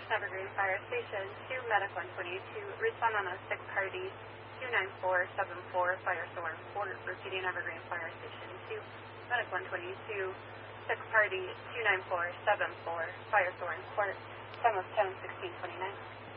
Evergreen Fire Station to Medic 120 to respond on a sick party 29474 Firethorn Court. Repeating Evergreen Fire Station to Medic 120 to sick party 29474 Firethorn Court. Time of 10:16:29.